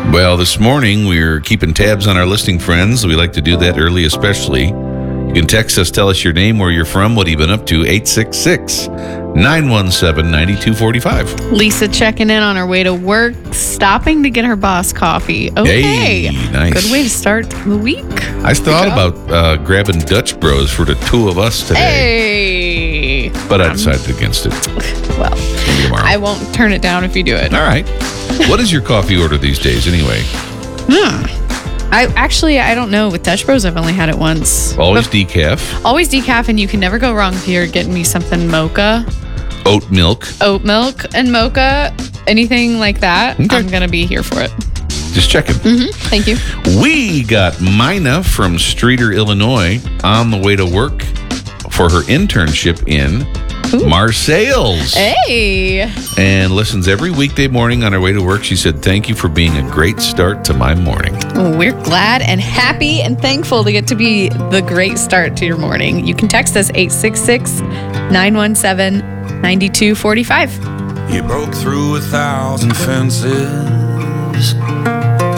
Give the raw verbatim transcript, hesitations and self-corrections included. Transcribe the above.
Well, this morning we're keeping tabs on our listening friends. We like to do that early, especially. You can text us, tell us your name, where you're from, what you've been up to, eight six six, nine one seven, nine two four five. Lisa checking in on her way to work, stopping to get her boss coffee. Okay. Hey, nice. Good way to start the week. I thought about uh, grabbing Dutch Bros for the two of us today. Hey. But I decided against it. Well, Maybe tomorrow. I won't turn it down if you do it. All right. What is your coffee order these days anyway? Hmm. I actually, I don't know. With Dutch Bros, I've only had it once. Always But decaf. always decaf, and you can never go wrong if you're getting me something mocha, Oat milk. oat milk, and mocha, anything like that. Okay. I'm going to be here for it. Just checking. Mm-hmm. Thank you. We got Mina from Streeter, Illinois on the way to work for her internship in Ooh. Marseilles. Hey. And listens every weekday morning on her way to work. She said, thank you for being a great start to my morning. We're glad and happy and thankful to get to be the great start to your morning. You can text us eight six six, nine one seven, nine two four five. You broke through a thousand fences